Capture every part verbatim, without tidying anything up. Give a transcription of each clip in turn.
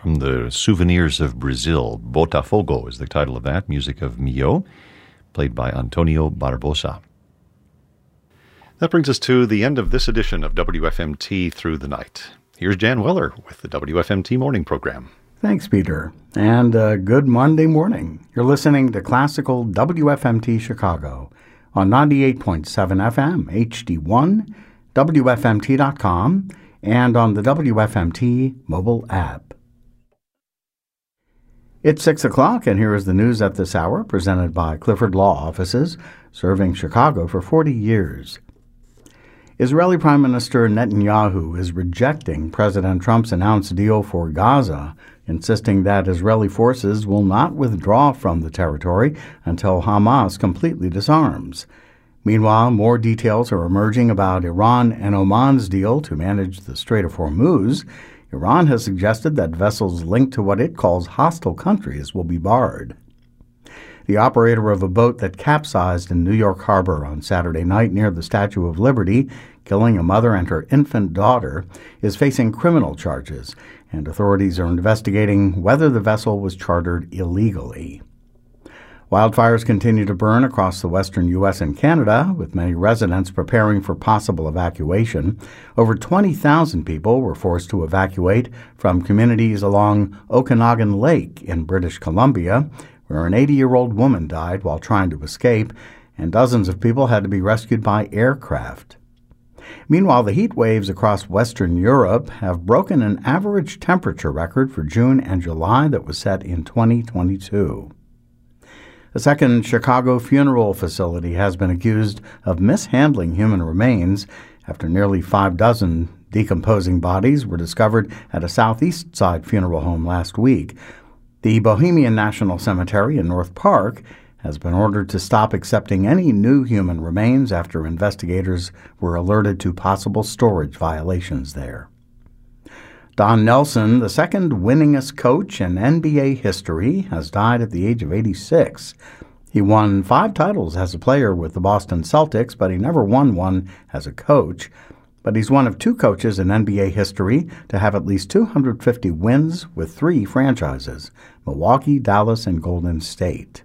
from the Souvenirs of Brazil. Botafogo is the title of that, music of Mio, played by Antonio Barbosa. That brings us to the end of this edition of W F M T Through the Night. Here's Jan Weller with the W F M T Morning Program. Thanks, Peter, and uh, good Monday morning. You're listening to Classical W F M T Chicago on ninety-eight point seven F M, H D one, W F M T dot com, and on the W F M T mobile app. It's six o'clock, and here is the news at this hour, presented by Clifford Law Offices, serving Chicago for forty years. Israeli Prime Minister Netanyahu is rejecting President Trump's announced deal for Gaza, insisting that Israeli forces will not withdraw from the territory until Hamas completely disarms. Meanwhile, more details are emerging about Iran and Oman's deal to manage the Strait of Hormuz. Iran has suggested that vessels linked to what it calls hostile countries will be barred. The operator of a boat that capsized in New York Harbor on Saturday night near the Statue of Liberty, killing a mother and her infant daughter, is facing criminal charges, and authorities are investigating whether the vessel was chartered illegally. Wildfires continue to burn across the western U S and Canada, with many residents preparing for possible evacuation. Over twenty thousand people were forced to evacuate from communities along Okanagan Lake in British Columbia, where an eighty-year-old woman died while trying to escape, and dozens of people had to be rescued by aircraft. Meanwhile, the heat waves across Western Europe have broken an average temperature record for June and July that was set in twenty twenty-two. A second Chicago funeral facility has been accused of mishandling human remains after nearly five dozen decomposing bodies were discovered at a Southeast Side funeral home last week. The Bohemian National Cemetery in North Park has been ordered to stop accepting any new human remains after investigators were alerted to possible storage violations there. Don Nelson, the second winningest coach in N B A history, has died at the age of eighty-six. He won five titles as a player with the Boston Celtics, but he never won one as a coach. But he's one of two coaches in N B A history to have at least two hundred fifty wins with three franchises: Milwaukee, Dallas, and Golden State.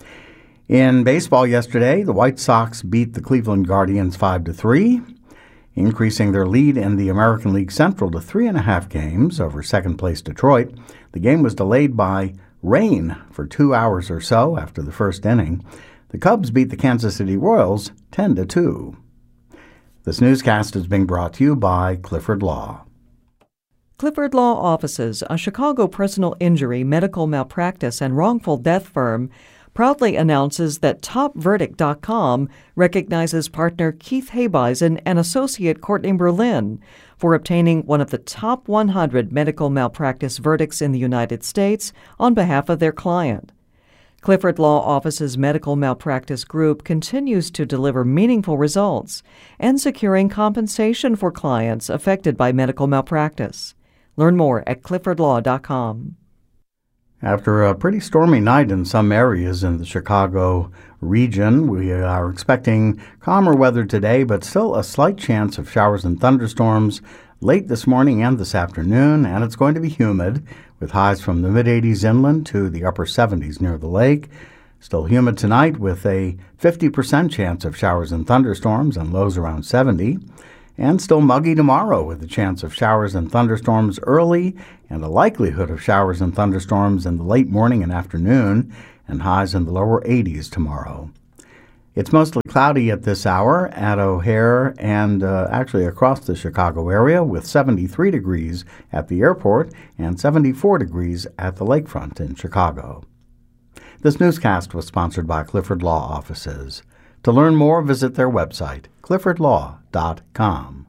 In baseball yesterday, the White Sox beat the Cleveland Guardians five to three. Increasing their lead in the American League Central to three and a half games over second-place Detroit. The game was delayed by rain for two hours or so after the first inning. The Cubs beat the Kansas City Royals ten to two. This newscast is being brought to you by Clifford Law. Clifford Law Offices, a Chicago personal injury, medical malpractice, and wrongful death firm, proudly announces that Top Verdict dot com recognizes partner Keith Habeisen and associate Courtney Berlin for obtaining one of the top one hundred medical malpractice verdicts in the United States on behalf of their client. Clifford Law Office's medical malpractice group continues to deliver meaningful results and securing compensation for clients affected by medical malpractice. Learn more at Clifford Law dot com. After a pretty stormy night in some areas in the Chicago region, we are expecting calmer weather today, but still a slight chance of showers and thunderstorms late this morning and this afternoon, and it's going to be humid, with highs from the mid-eighties inland to the upper seventies near the lake. Still humid tonight with a fifty percent chance of showers and thunderstorms and lows around seventy. And still muggy tomorrow with a chance of showers and thunderstorms early and a likelihood of showers and thunderstorms in the late morning and afternoon, and highs in the lower eighties tomorrow. It's mostly cloudy at this hour at O'Hare and uh, actually across the Chicago area, with seventy-three degrees at the airport and seventy-four degrees at the lakefront in Chicago. This newscast was sponsored by Clifford Law Offices. To learn more, visit their website, Clifford Law dot com.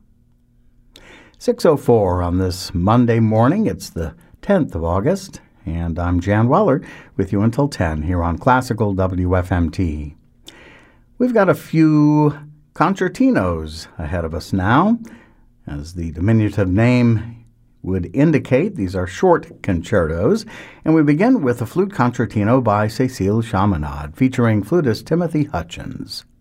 six oh four on this Monday morning. It's the tenth of August, and I'm Jan Weller with you until ten here on Classical W F M T. We've got a few concertinos ahead of us now. As the diminutive name would indicate, these are short concertos, and we begin with a flute concertino by Cécile Chaminade, featuring flutist Timothy Hutchins.